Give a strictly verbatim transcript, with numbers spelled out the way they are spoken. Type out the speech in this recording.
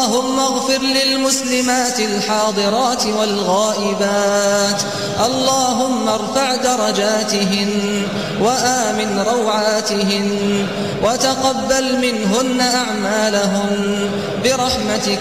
اللهم اغفر للمسلمات الحاضرات والغائبات، اللهم ارفع درجاتهن وآمن روعاتهن وتقبل منهن أعمالهن برحمتك